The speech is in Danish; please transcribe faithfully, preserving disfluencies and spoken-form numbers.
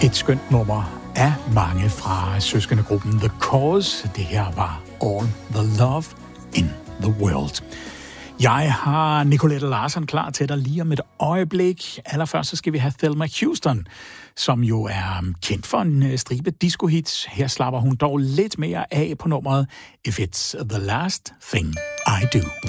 Et skønt nummer af mange fra søskendegruppen The Cause. Det her var All the Love in the World. Jeg har Nicolette Larsen klar til dig lige om et øjeblik. Allerførst så skal vi have Thelma Houston, som jo er kendt for en stribe disco-hits. Her slapper hun dog lidt mere af på nummeret If It's the Last Thing I Do.